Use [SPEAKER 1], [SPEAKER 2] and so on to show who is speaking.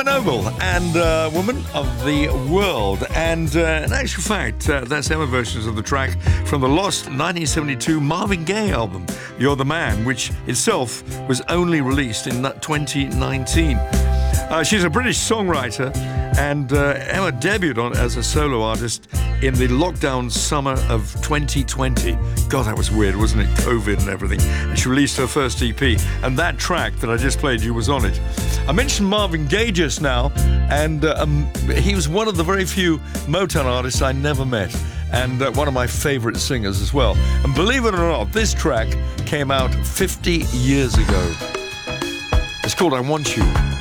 [SPEAKER 1] Noble and Woman of the World. And in actual fact, that's Emma versions of the track from the lost 1972 Marvin Gaye album, You're the Man, which itself was only released in 2019. She's a British songwriter, and Emma debuted as a solo artist in the lockdown summer of 2020. God, that was weird, wasn't it? COVID and everything. And she released her first EP, and that track that I just played you was on it. I mentioned Marvin Gaye just now, and he was one of the very few Motown artists I never met, and one of my favorite singers as well. And believe it or not, this track came out 50 years ago. It's called I Want You.